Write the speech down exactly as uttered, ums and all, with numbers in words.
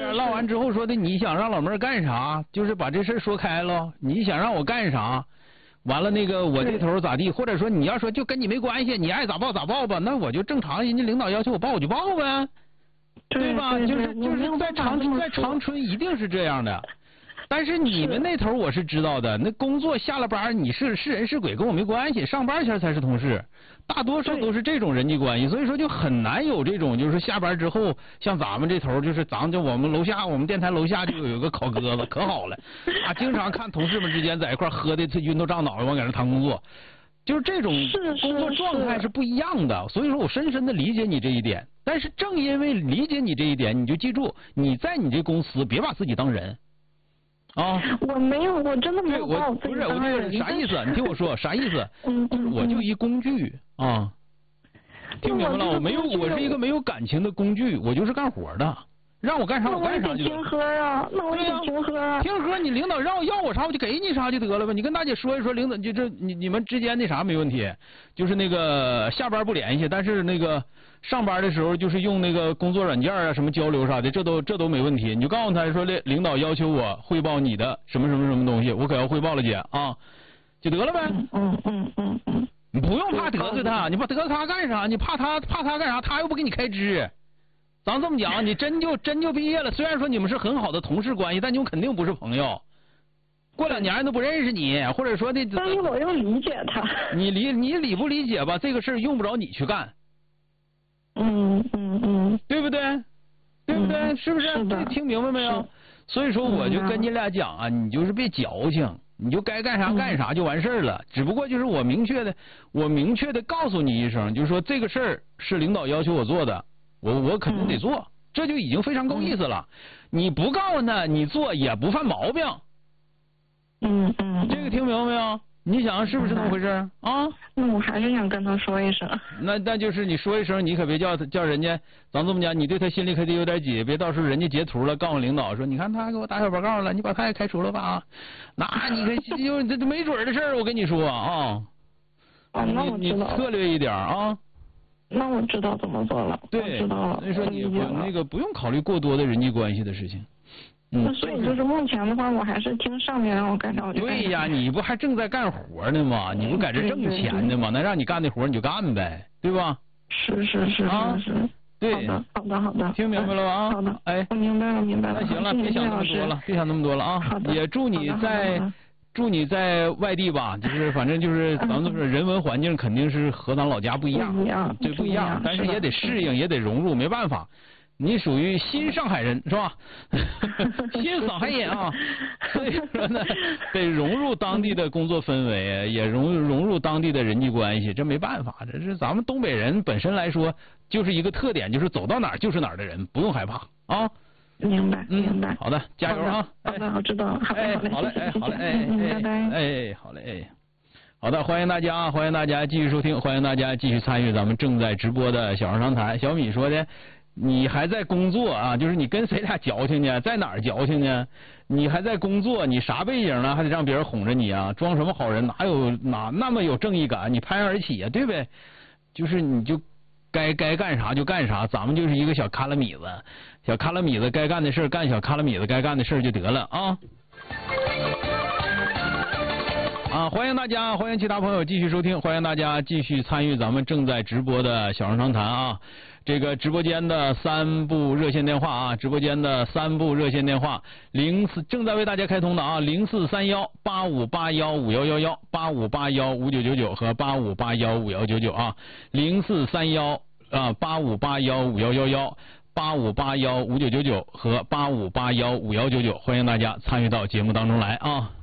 天唠完之后说的，你想让老妹儿干啥？就是把这事说开了，你想让我干啥？完了那个我这头咋地？或者说你要说就跟你没关系，你爱咋报咋报吧，那我就正常，人家领导要求我报我就报呗，对吧？ 对就是就是在长在长春一定是这样的。但是你们那头我是知道的，那工作下了班你是是人是鬼跟我没关系，上班前才是同事，大多数都是这种人际关系，所以说就很难有这种就是下班之后像咱们这头就是咱就我们楼下我们电台楼下就有一个烤鸽子可好了啊，经常看同事们之间在一块喝的晕头胀脑的往搁那谈工作，就是这种工作状态是不一样的，所以说我深深的理解你这一点。但是正因为理解你这一点，你就记住你在你这公司别把自己当人。啊！ 我没有，我真的没有把我自己当人。 不是，我这啥意思？你听我说，啥意思？ 嗯嗯， 我就一工具啊，听明白了？我没有，我是一个没有感情的工具，我就是干活的，让我干啥我干啥就。 听喝啊，那我也得听喝啊。 听喝，你领导让我要我啥我就给你啥就得了呗。你跟大姐说一说，领导就这你你们之间那啥没问题，就是那个下班不联系，但是那个。上班的时候就是用那个工作软件啊，什么交流啥的，这都这都没问题。你就告诉他说，领领导要求我汇报你的什么什么什么东西，我可要汇报了姐啊，就得了呗。 嗯嗯嗯嗯。 你不用怕得罪他，你怕得罪他干啥？你怕他怕他干啥？他又不给你开支。咱这么讲，你真就真就毕业了，虽然说你们是很好的同事关系，但你们肯定不是朋友。过两年人都不认识你，或者说的。 但是我又理解他。 你理你理不理解吧？这个事儿用不着你去干。 嗯嗯嗯， 对不对？对不对？ 嗯、 是不是？ 是的， 听明白没有？所以说我就跟你俩讲啊，你就是别矫情，你就该干啥干啥就完事儿了。 嗯、 只不过就是我明确的，我明确的告诉你一声，就是说这个事儿是领导要求我做的，我我肯定得做，嗯、这就已经非常够意思了。嗯、你不告诉他，你做也不犯毛病。 嗯嗯， 这个听明白没有？你想是不是那么回事啊？ 那我还是想跟他说一声。 那那就是你说一声，你可别叫叫人家，咱这么讲，你对他心里可得有点挤，别到时候人家截图了，告诉领导说，你看他给我打小报告了，你把他也开除了吧？那你可就这没准的事儿，我跟你说啊。 啊，那我知道了。 你策略一点啊。 那我知道怎么做了。 对， 我知道了。 所以说你那个不用考虑过多的人际关系的事情。 嗯，那所以就是目前的话，我还是听上面让我干啥我就干啥。 对呀，你不还正在干活呢吗？你不在这挣钱呢吗？那让你干的活你就干呗，对吧？ 是是是是是。 对。 好的好的好的。 听明白了吧？啊。 好的。 哎。 我明白了明白了。 那行了，别想那么多了，别想那么多了啊！ 好的。 也祝你在祝你在外地吧，就是反正就是咱们说人文环境肯定是和咱老家不一样， 不一样， 对不一样，但是也得适应，也得融入，没办法。你属于新上海人是吧？新上海人啊，所以说呢，得融入当地的工作氛围，也融融入当地的人际关系，这没办法，这是咱们东北人本身来说就是一个特点，就是走到哪儿就是哪儿的人，不用害怕啊。 明白，明白。 好的，加油啊！ 好的，我知道了。 哎，好嘞，哎，好嘞，哎， 拜拜。 哎，好嘞，哎。好的，欢迎大家啊！欢迎大家继续收听，欢迎大家继续参与咱们正在直播的小人长谈。小米说的。你还在工作啊？就是你跟谁俩矫情呢？在哪儿矫情呢？你还在工作，你啥背景呢？还得让别人哄着你啊？装什么好人？哪有哪那么有正义感？你拍案而起啊，对呗？就是你就该该干啥就干啥，咱们就是一个小卡拉米子，小卡拉米子该干的事干小卡拉米子该干的事就得了啊！啊，欢迎大家，欢迎其他朋友继续收听，欢迎大家继续参与咱们正在直播的小人长谈啊。这个直播间的三部热线电话啊，直播间的三部热线电话，零四正在为大家开通的啊，零四三幺八五八幺五幺幺幺，八五八幺五九九九和八五八幺五幺九九啊，零四三幺啊八五八幺五幺幺幺，八五八幺五九九九和八五八幺五幺九九，欢迎大家参与到节目当中来啊。